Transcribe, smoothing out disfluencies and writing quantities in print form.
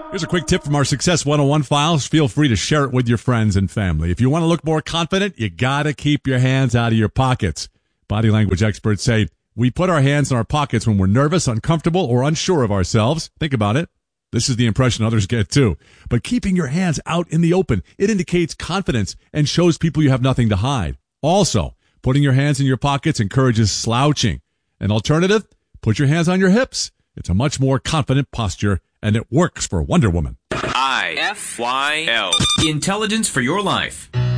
Here's a quick tip from our Success 101 files. Feel free to share it with your friends and family. If you want to look more confident, you gotta keep your hands out of your pockets. Body language experts say we put our hands in our pockets when we're nervous, uncomfortable, or unsure of ourselves. Think about it. This is the impression others get too. But keeping your hands out in the open, it indicates confidence and shows people you have nothing to hide. Also, putting your hands in your pockets encourages slouching. An alternative, put your hands on your hips. It's a much more confident posture, and it works for Wonder Woman. IFYL. Intelligence for your life.